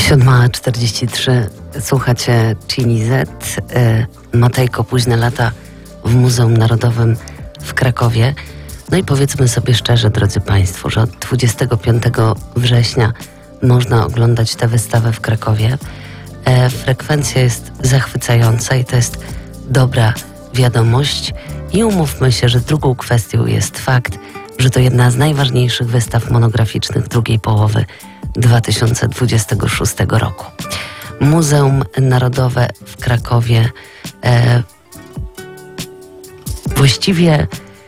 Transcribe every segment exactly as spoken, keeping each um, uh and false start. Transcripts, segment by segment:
siódma czterdzieści trzy. Słuchacie Chini Z. Matejko, późne lata w Muzeum Narodowym w Krakowie. No i powiedzmy sobie szczerze, drodzy Państwo, że od dwudziestego piątego września można oglądać tę wystawę w Krakowie. E, frekwencja jest zachwycająca i to jest dobra wiadomość. I umówmy się, że drugą kwestią jest fakt, że to jedna z najważniejszych wystaw monograficznych drugiej połowy dwa tysiące dwudziestego szóstego roku. Muzeum Narodowe w Krakowie e, właściwie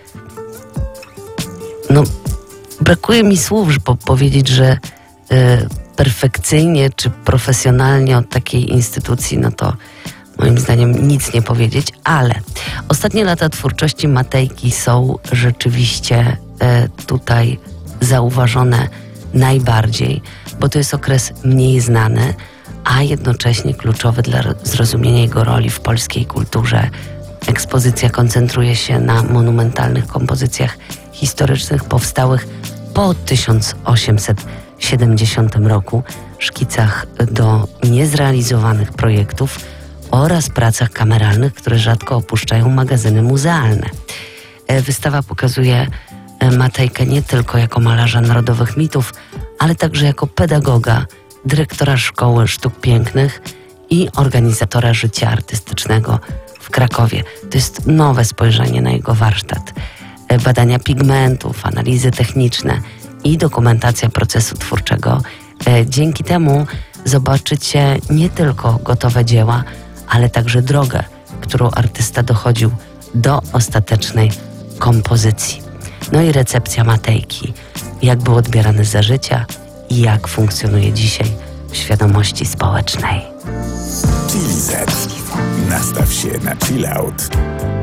no, brakuje mi słów, żeby powiedzieć, że e, perfekcyjnie czy profesjonalnie od takiej instytucji, no to moim zdaniem nic nie powiedzieć, ale ostatnie lata twórczości Matejki są rzeczywiście e, tutaj zauważone najbardziej, bo to jest okres mniej znany, a jednocześnie kluczowy dla zrozumienia jego roli w polskiej kulturze. Ekspozycja koncentruje się na monumentalnych kompozycjach historycznych powstałych po tysiąc osiemset siedemdziesiątym roku, szkicach do niezrealizowanych projektów oraz pracach kameralnych, które rzadko opuszczają magazyny muzealne. Wystawa pokazuje Matejkę nie tylko jako malarza narodowych mitów, ale także jako pedagoga, dyrektora Szkoły Sztuk Pięknych i organizatora życia artystycznego w Krakowie. To jest nowe spojrzenie na jego warsztat. Badania pigmentów, analizy techniczne i dokumentacja procesu twórczego. Dzięki temu zobaczycie nie tylko gotowe dzieła, ale także drogę, którą artysta dochodził do ostatecznej kompozycji. No i recepcja Matejki, jak był odbierany za życia i jak funkcjonuje dzisiaj w świadomości społecznej. Chili Z. Nastaw się na chill out.